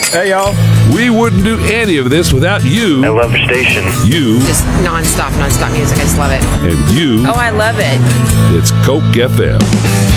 Hey, y'all. We wouldn't do any of this without you. I love your station. You Just nonstop music. I just love it. and you. Oh, I love it. It's Coke FM.